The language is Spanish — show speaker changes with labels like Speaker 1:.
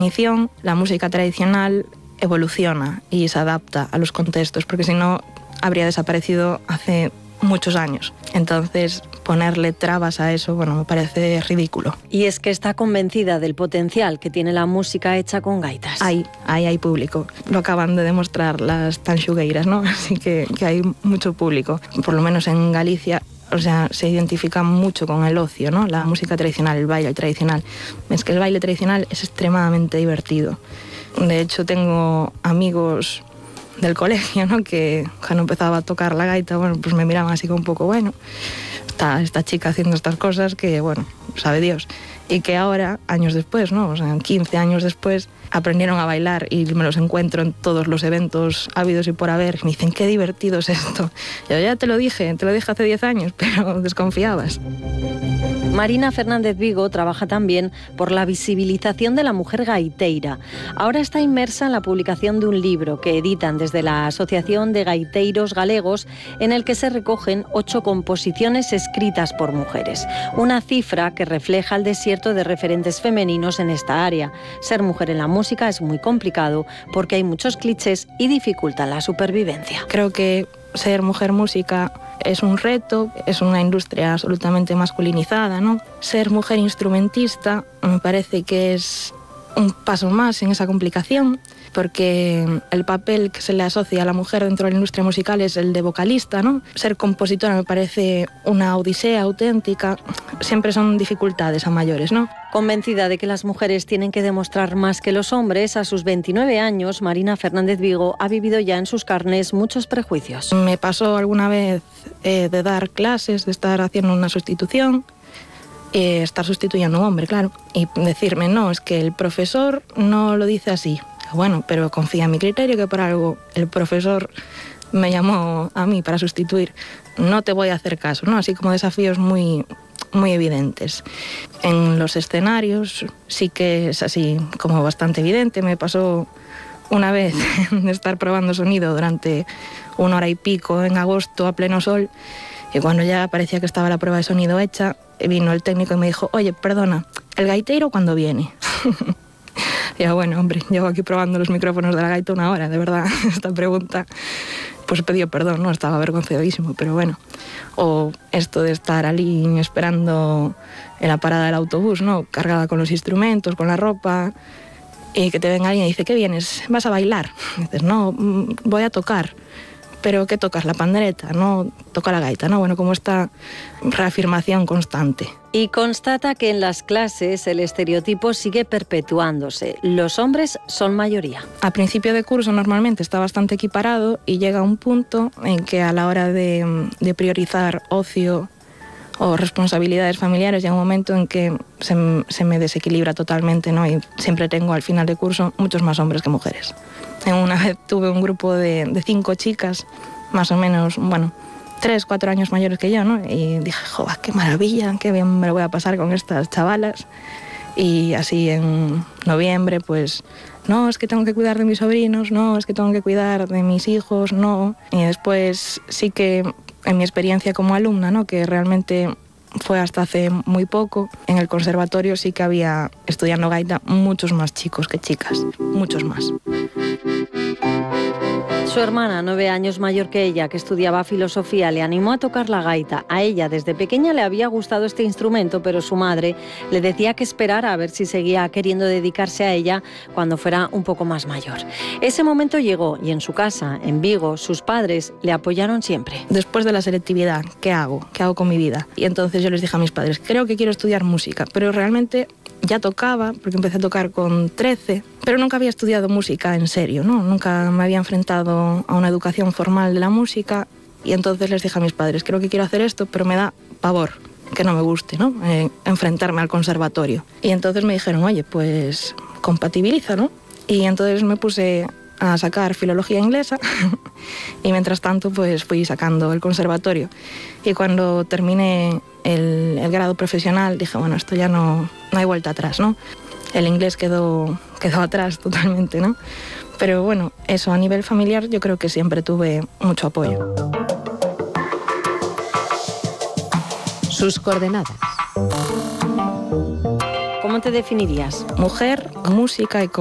Speaker 1: definición, la música tradicional evoluciona y se adapta a los contextos, porque si no habría desaparecido hace muchos años. Entonces, ponerle trabas a eso, bueno, me parece ridículo.
Speaker 2: Y es que está convencida del potencial que tiene la música hecha con gaitas.
Speaker 1: Ahí hay público. Lo acaban de demostrar las tanxugueiras, ¿no? Así que hay mucho público. Por lo menos en Galicia, o sea, se identifica mucho con el ocio, ¿no? La música tradicional, el baile tradicional. Es que el baile tradicional es extremadamente divertido. De hecho, tengo amigos del colegio, ¿no? Que cuando empezaba a tocar la gaita, bueno, pues me miraban así como un poco, bueno, esta chica haciendo estas cosas que, bueno, sabe Dios. Y que ahora, años después, ¿no? O sea, 15 años después, aprendieron a bailar y me los encuentro en todos los eventos habidos y por haber. Y me dicen, qué divertido es esto. Yo ya te lo dije hace 10 años, pero desconfiabas.
Speaker 2: Marina Fernández Vigo trabaja también por la visibilización de la mujer gaiteira. Ahora está inmersa en la publicación de un libro que editan desde la Asociación de Gaiteiros Galegos, en el que se recogen 8 composiciones escritas por mujeres. Una cifra que refleja el desierto de referentes femeninos en esta área. Ser mujer en la música es muy complicado porque hay muchos clichés y dificultan la supervivencia.
Speaker 1: Creo que ser mujer música es un reto, es una industria absolutamente masculinizada, ¿no? Ser mujer instrumentista me parece que es un paso más en esa complicación, porque el papel que se le asocia a la mujer dentro de la industria musical es el de vocalista, ¿no? Ser compositora me parece una odisea auténtica. Siempre son dificultades a mayores, ¿no?
Speaker 2: Convencida de que las mujeres tienen que demostrar más que los hombres, a sus 29 años, Marina Fernández Vigo ha vivido ya en sus carnes muchos prejuicios.
Speaker 1: Me pasó alguna vez de dar clases, de estar haciendo una sustitución, estar sustituyendo a un hombre, claro, y decirme, no, es que el profesor no lo dice así. Bueno, pero confía en mi criterio, que por algo el profesor me llamó a mí para sustituir. No te voy a hacer caso, ¿no? Así como desafíos muy evidentes. En los escenarios sí que es así como bastante evidente. Me pasó una vez de estar probando sonido durante 1 hora y pico en agosto a pleno sol, y cuando ya parecía que estaba la prueba de sonido hecha, vino el técnico y me dijo, oye, perdona, ¿el gaitero cuándo viene? Y yo, bueno, hombre, llevo aquí probando los micrófonos de la gaita 1 hora, de verdad, esta pregunta, pues he pedido perdón, ¿no? Estaba avergonzadísimo, pero bueno. O esto de estar allí esperando en la parada del autobús, ¿no? Cargada con los instrumentos, con la ropa, y que te venga alguien y dice, ¿qué vienes? ¿Vas a bailar? Y dices, no, voy a tocar. ¿Pero qué tocas? La pandereta, no toca la gaita, ¿no? Bueno, como esta reafirmación constante.
Speaker 2: Y constata que en las clases el estereotipo sigue perpetuándose. Los hombres son mayoría.
Speaker 1: A principio de curso normalmente está bastante equiparado y llega un punto en que a la hora de priorizar ocio o responsabilidades familiares llega un momento en que se me desequilibra totalmente, ¿no? Y siempre tengo al final de curso muchos más hombres que mujeres. Una vez tuve un grupo de 5 chicas, más o menos, bueno, 3, 4 años mayores que yo, ¿no? Y dije, joder, qué maravilla, qué bien me lo voy a pasar con estas chavalas. Y así en noviembre, pues, no, es que tengo que cuidar de mis sobrinos, no, es que tengo que cuidar de mis hijos, no. Y después sí que, en mi experiencia como alumna, ¿no? Que realmente fue hasta hace muy poco, en el conservatorio sí que había, estudiando gaita, muchos más chicos que chicas, muchos más.
Speaker 2: Su hermana, 9 años mayor que ella, que estudiaba filosofía, le animó a tocar la gaita. A ella desde pequeña le había gustado este instrumento, pero su madre le decía que esperara a ver si seguía queriendo dedicarse a ella cuando fuera un poco más mayor. Ese momento llegó y en su casa, en Vigo, sus padres le apoyaron siempre.
Speaker 1: Después de la selectividad, ¿qué hago? ¿Qué hago con mi vida? Y entonces yo les dije a mis padres, creo que quiero estudiar música, pero realmente ya tocaba, porque empecé a tocar con 13, pero nunca había estudiado música en serio, ¿no? Nunca me había enfrentado a una educación formal de la música, y entonces les dije a mis padres, creo que quiero hacer esto, pero me da pavor, que no me guste, ¿no? Enfrentarme al conservatorio. Y entonces me dijeron, oye, pues compatibiliza, ¿no? Y entonces me puse a sacar filología inglesa y mientras tanto pues fui sacando el conservatorio. Y cuando terminé el grado profesional dije, bueno, esto ya no hay vuelta atrás, ¿no? El inglés quedó atrás totalmente, ¿no? Pero bueno, eso a nivel familiar yo creo que siempre tuve mucho apoyo.
Speaker 3: Sus coordenadas.
Speaker 2: ¿Cómo te definirías?
Speaker 1: Mujer, música y